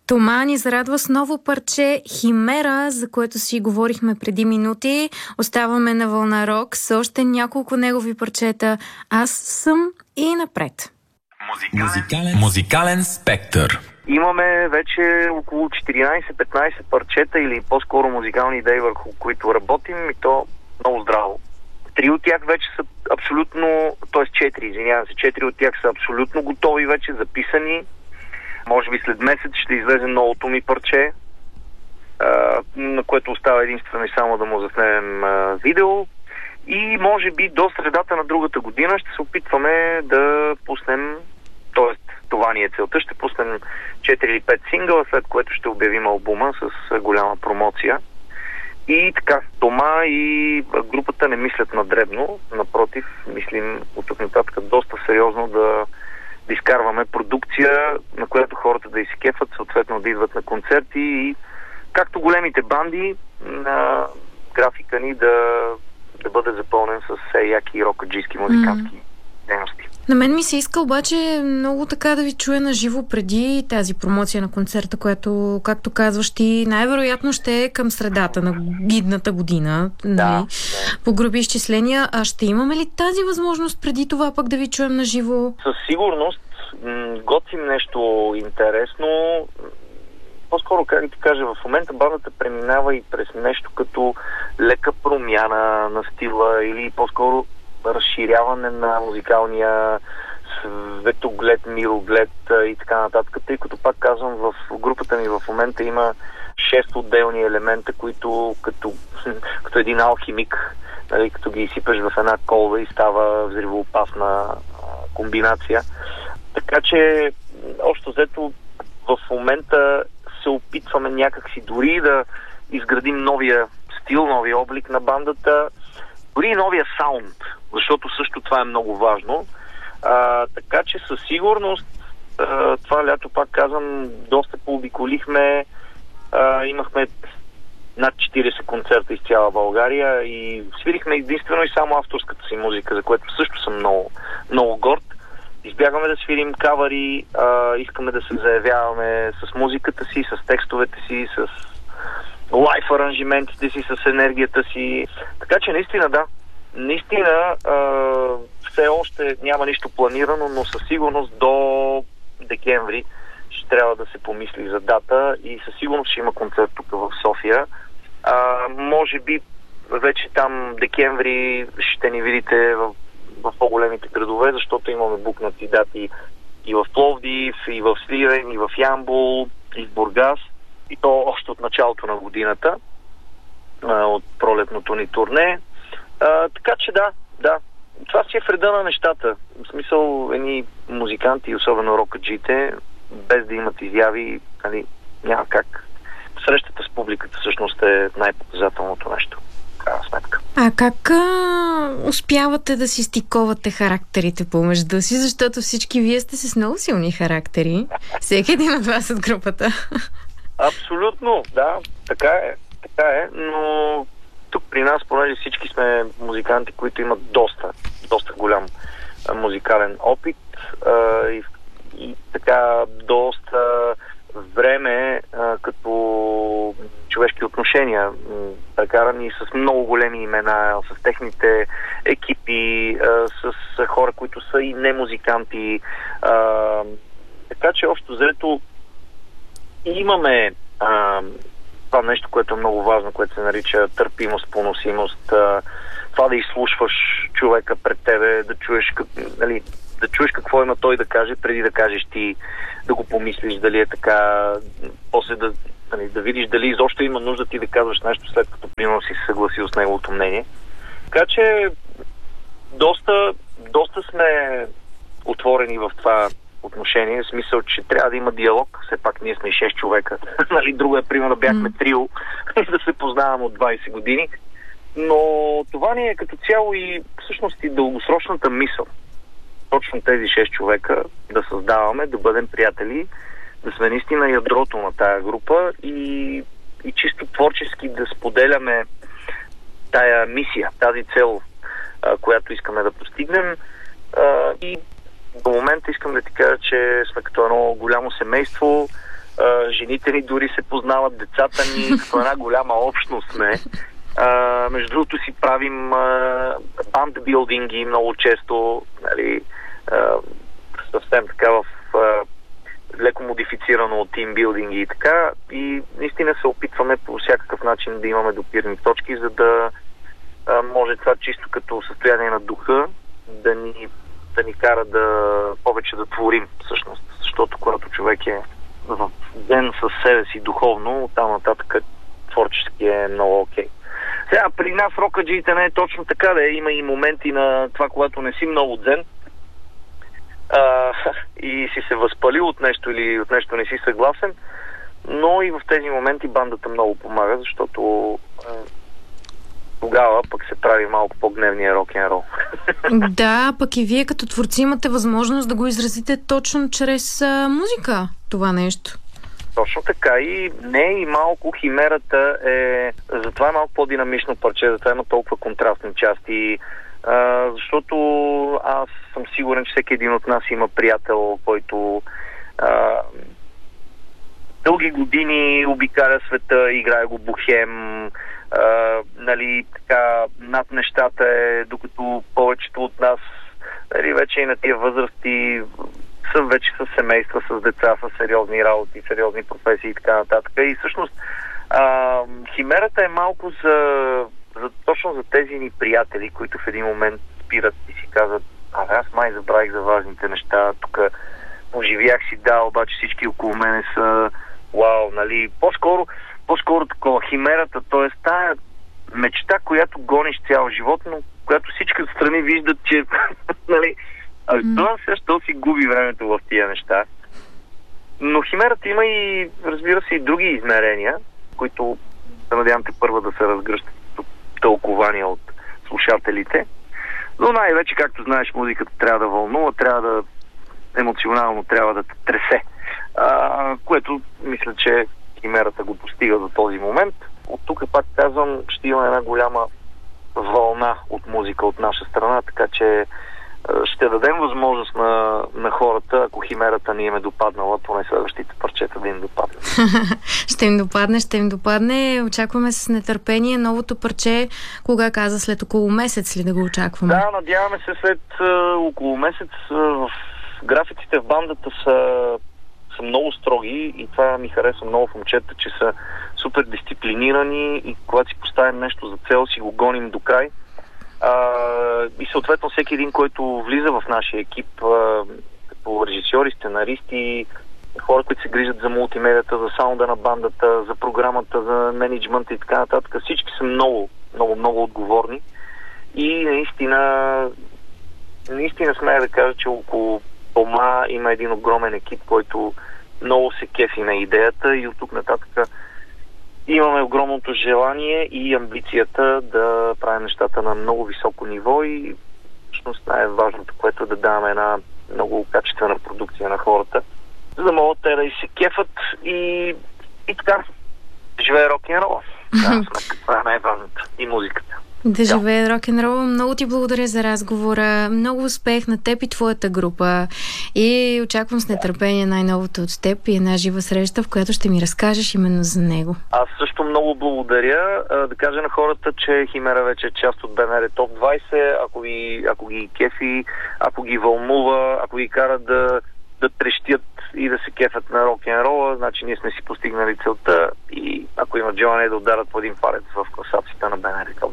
Тома ни зарадва с ново парче Химера, за което си говорихме преди минути. Оставаме на Вълна Рок с още няколко негови парчета. Аз съм и напред. Музикален спектър. Имаме вече около 14-15 парчета или по-скоро музикални идеи, върху които работим, и то много здраво. 3 от тях вече са абсолютно, т.е. 4 от тях са абсолютно готови вече, записани. Може би след месец ще излезе новото ми парче, на което остава единствено и само да му заснемем видео. И може би до средата на другата година ще се опитваме да пуснем, т.е. това ни е целта, ще пуснем 4 или 5 сингъла, след което ще обявим албума с голяма промоция. И така, Тома и групата не мислят на дребно, напротив, мислим от тук нататък доста сериозно да изкарваме продукция, на която хората да изкефат, съответно да идват на концерти и както големите банди, на графика ни да бъде запълнен с яки рокаджийски музикантски дейности. На мен ми се иска обаче много така да ви чуя на живо преди тази промоция на концерта, която, както казваш ти, най-вероятно ще е към средата на идната година. Да. По груби изчисления. А ще имаме ли тази възможност преди това пък да ви чуем на живо? Със сигурност готвим нещо интересно. По-скоро, как да ти кажа, в момента бандата преминава и през нещо като лека промяна на стила или по-скоро разширяване на музикалния светоглед, мироглед и така нататък, тъй като пак казвам, в групата ми в момента има 6 отделни елемента, които като един алхимик, нали, като ги изсипеш в една колба и става взривоопасна комбинация. Така че, общо взето, в момента се опитваме някакси дори да изградим новия стил, новия облик на бандата, дори и новия саунд, защото също това е много важно. Така че със сигурност това лято, пак казвам, доста пообиколихме. Имахме над 40 концерта из цяла България и свирихме единствено и само авторската си музика, за което също съм много, много горд. Избягаме да свирим кавари, искаме да се заявяваме с музиката си, с текстовете си, с лайф аранжиментите си, с енергията си. Така че наистина да. Наистина все още няма нищо планирано, но със сигурност до декември ще трябва да се помисли за дата и със сигурност ще има концерт тук в София. Може би вече там декември ще ни видите в по-големите градове, защото имаме букнати дати и в Пловдив, и в Сливен, и в Ямбол, и в Бургас. И то още от началото на годината, от пролетното ни турне. Така че да. Това си е вреда на нещата. В смисъл, едни музиканти, особено рокаджите, без да имат изяви, нали, няма как. Срещата с публиката всъщност е най-показателното нещо. Крайна сметка. А как успявате да си стиковате характерите помежду си, защото всички вие сте с много силни характери. Всеки един от вас от групата. Абсолютно, да. Така е, но тук при нас, понеже всички сме музиканти, които имат доста голям музикален опит и така доста време като човешки отношения, прекарани с много големи имена, с техните екипи, с хора, които са и не музиканти. Така че общо взето имаме това нещо, което е много важно, което се нарича търпимост, поносимост. Това да изслушваш човека пред тебе, да чуеш какво има той да каже, преди да кажеш ти, да го помислиш дали е така, после да видиш дали изобщо има нужда ти да казваш нещо, след като примерно си се съгласил с неговото мнение. Така че доста сме отворени в това отношение, в смисъл, че трябва да има диалог. Все пак ние сме 6 човека. Нали, друго е, примерно, бяхме трио да се познаваме от 20 години. Но това ни е като цяло и всъщност и дългосрочната мисъл. Точно тези 6 човека да създаваме, да бъдем приятели, да сме наистина ядрото на тая група и чисто творчески да споделяме тая мисия, тази цел, която искаме да постигнем. И до момента искам да ти кажа, че сме като едно голямо семейство. Жените ни дори се познават, децата ни, като една голяма общност сме. Между другото си правим бандбилдинги много често, нали, съвсем така в леко модифицирано от тимбилдинги и така. И наистина се опитваме по всякакъв начин да имаме допирни точки, за да може това чисто като състояние на духа да ни кара повече да творим всъщност. Защото когато човек е в ден със себе си духовно, оттам нататък творчески е много окей. Сега при нас рокаджиите не е точно така, да има и моменти на това, когато не си много дзен и си се възпалил от нещо или от нещо не си съгласен, но и в тези моменти бандата много помага, защото тогава пък се прави малко по-гневния рок-н-рол. Да, пък и вие като творци имате възможност да го изразите точно чрез музика, това нещо. Точно така и малко химерата е... Затова е малко по-динамично парче, затова има толкова контрастни части, защото аз съм сигурен, че всеки един от нас има приятел, който дълги години обикаля света, играе го бухем, нали, така, над нещата е, докато повечето от нас, нали, вече и на тия възрасти са вече с семейства, с деца, с сериозни работи, сериозни професии и така нататък. И всъщност химерата е малко точно за тези ни приятели, които в един момент спират и си казват: аз май забравих за важните неща, тук поживях си, да, обаче всички около мене са вау, нали, по-скоро такова химерата, т.е. тая мечта, която гониш цял живот, но която всички отстрани виждат, че нали, това също си губи времето в тия неща. Но химерата има и, разбира се, и други измерения, които се надявам те първа да се разгръщат от тълкования от слушателите. Но най-вече, както знаеш, музиката трябва да вълнува, емоционално трябва да те тресе. Което мисля, че химерата го постига до този момент. От тук, пак казвам, ще има една голяма вълна от музика от наша страна, така че ще дадем възможност на хората, ако химерата ни им е допаднала, поне следващите парчета да им допадне. Ще им допадне. Очакваме с нетърпение новото парче. Кога каза, след около месец ли да го очакваме? Да, надяваме се след около месец. Графиците в бандата са много строги и това ми харесва много в момчета, че са супер дисциплинирани и когато си поставим нещо за цел, си го гоним до край. И съответно всеки един, който влиза в нашия екип, като режисьори, сценаристи, хора, които се грижат за мултимедията, за саунда на бандата, за програмата, за менеджмента и така нататък, всички са много, много, много отговорни и наистина смея да кажа, че около дома има един огромен екип, който много се кефи на идеята и от тук нататък имаме огромното желание и амбицията да правим нещата на много високо ниво и всъщност най-важното, което е да даваме една много качествена продукция на хората, за да могат те да и се кефат и така живее рок-н-рол. Това е най-важното. И музиката. Да живее рок-н-рол. Много ти благодаря за разговора. Много успех на теб и твоята група. И очаквам с нетърпение най-новото от теб и една жива среща, в която ще ми разкажеш именно за него. Аз също много благодаря. Да кажа на хората, че Химера вече е част от БНР Топ 20. Ако ги кефи, ако ги вълнува, ако ги кара да трещят и да се кефят на рок-н-рола, значи ние сме си постигнали целта и ако имат желание да ударят по един палец в класацията на БНР.